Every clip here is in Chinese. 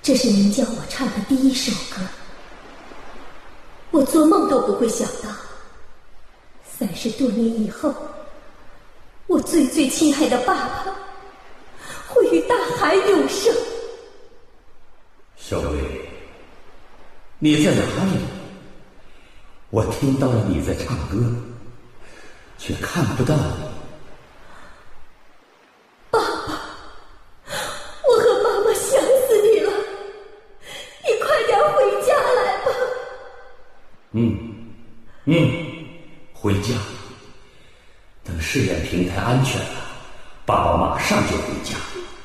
这是您教我唱的第一首歌。我做梦都不会想到，30多年以后，我最最亲爱的爸爸会与大海永生。 小薇，你在哪里？我听到了你在唱歌，却看不到你。 爸爸，我和妈妈想死你了，你快点回家来吧。 回家。等试验平台安全了，爸爸马上就回家。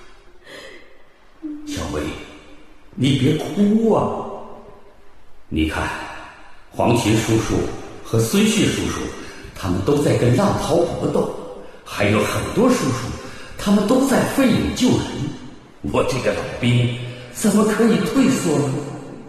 小薇，你别哭啊！你看，黄群叔叔和孙旭叔叔，他们都在跟浪涛搏斗，还有很多叔叔，他们都在奋勇救人。我这个老兵怎么可以退缩呢？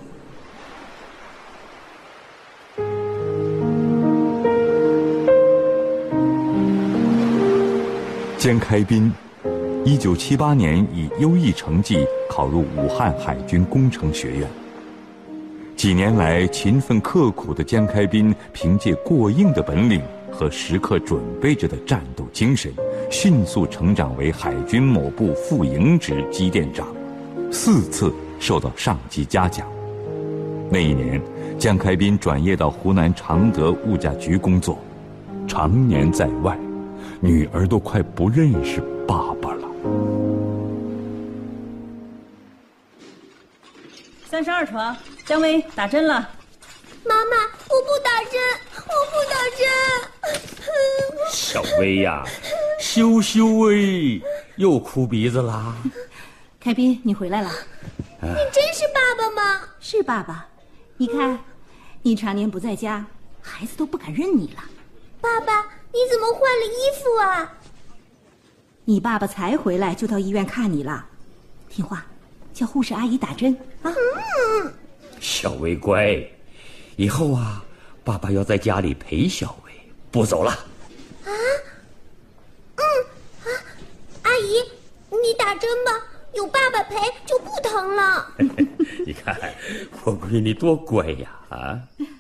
江开斌1978年以优异成绩考入武汉海军工程学院。几年来勤奋刻苦的江开斌，凭借过硬的本领和时刻准备着的战斗精神，迅速成长为海军某部副营职机电长，4次受到上级嘉奖。那一年，江开斌转业到湖南常德物价局工作，常年在外，女儿都快不认识爸爸了。 32床，姜薇打针了。 妈妈，我不打针，我不打针。 小薇呀，羞羞哎，又哭鼻子啦。 开斌，你回来了。 你真是爸爸吗？ 是爸爸。你看，你常年不在家，孩子都不敢认你了。 爸爸，你怎么换了衣服啊？ 你爸爸才回来就到医院看你了，听话，叫护士阿姨打针啊。 小薇乖，以后啊，爸爸要在家里陪小薇，不走了。 阿姨，你打针吧，有爸爸陪就不疼了。 你看我闺女多乖呀啊！